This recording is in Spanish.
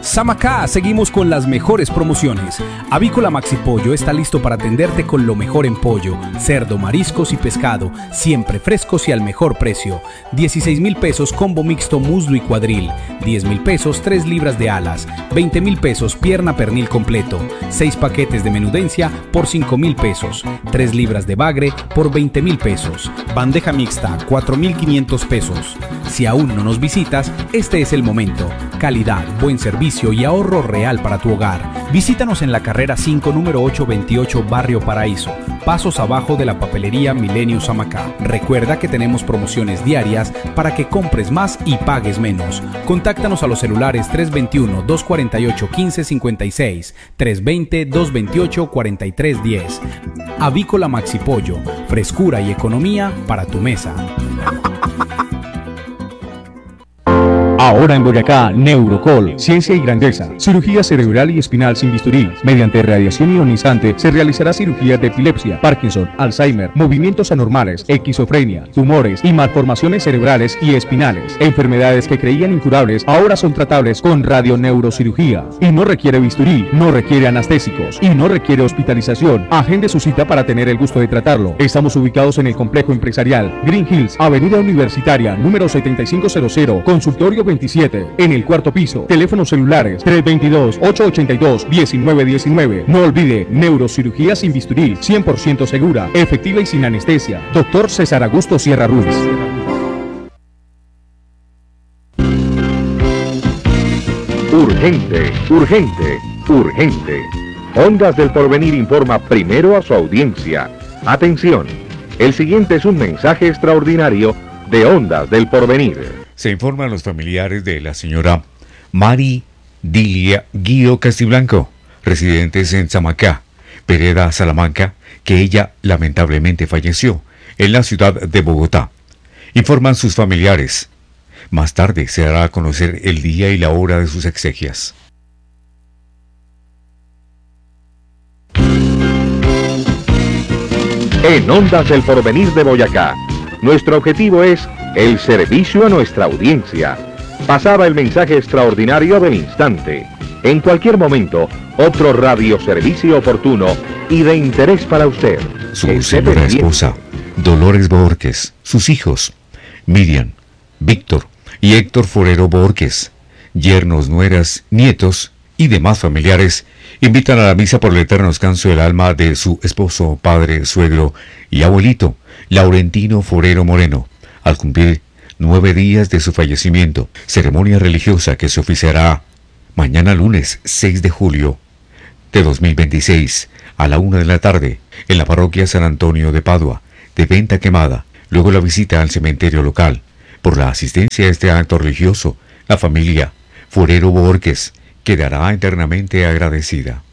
Samacá, seguimos con las mejores promociones. Avícola Maxi Pollo está listo para atenderte con lo mejor en pollo, cerdo, mariscos y pescado, siempre frescos y al mejor precio. 16,000 pesos combo mixto muslo y cuadril, 10,000 pesos 3 libras de alas, 20,000 pesos pierna pernil completo, 6 paquetes de menudencia por 5,000 pesos, 3 libras de bagre por 20,000 pesos, bandeja mixta 4,500 pesos. Si aún no nos visitas, este es el momento. Calidad, buen servicio y ahorro real para tu hogar. Visítanos en la carrera 5, número 828, Barrio Paraíso, pasos abajo de la papelería Milenio Samacá. Recuerda que tenemos promociones diarias para que compres más y pagues menos. Contáctanos a los celulares 321-248-1556, 320-228-4310. Avícola Maxi Pollo, frescura y economía para tu mesa. Ahora en Boyacá, Neurocol, ciencia y grandeza, cirugía cerebral y espinal sin bisturí. Mediante radiación ionizante se realizará cirugía de epilepsia, Parkinson, Alzheimer, movimientos anormales, esquizofrenia, tumores y malformaciones cerebrales y espinales. Enfermedades que creían incurables ahora son tratables con radioneurocirugía. Y no requiere bisturí, no requiere anestésicos y no requiere hospitalización. Agende su cita para tener el gusto de tratarlo. Estamos ubicados en el complejo empresarial Green Hills, Avenida Universitaria, número 7500, consultorio 27, en el cuarto piso. Teléfonos celulares 322-882-1919. No olvide, neurocirugía sin bisturí, 100% segura, efectiva y sin anestesia. Doctor César Augusto Sierra Ruiz. Urgente, urgente, urgente. Ondas del Porvenir informa primero a su audiencia. Atención, el siguiente es un mensaje extraordinario de Ondas del Porvenir. Se informa a los familiares de la señora Mari Dilia Guido Castiblanco, residentes en Samacá, Vereda Salamanca, que ella lamentablemente falleció en la ciudad de Bogotá. Informan sus familiares. Más tarde se dará a conocer el día y la hora de sus exequias. En Ondas del Porvenir de Boyacá, nuestro objetivo es el servicio a nuestra audiencia. Pasaba el mensaje extraordinario del instante. En cualquier momento, otro radioservicio oportuno y de interés para usted. Su señora esposa, Dolores Borges, sus hijos, Miriam, Víctor y Héctor Forero Borges, yernos, nueras, nietos y demás familiares, invitan a la misa por el eterno descanso del alma de su esposo, padre, suegro y abuelito, Laurentino Forero Moreno, al cumplir 9 días de su fallecimiento. Ceremonia religiosa que se oficiará mañana lunes 6 de julio de 2026 a la 1 de la tarde en la parroquia San Antonio de Padua, de Venta Quemada. Luego la visita al cementerio local. Por la asistencia a este acto religioso, la familia Forero Borges quedará eternamente agradecida.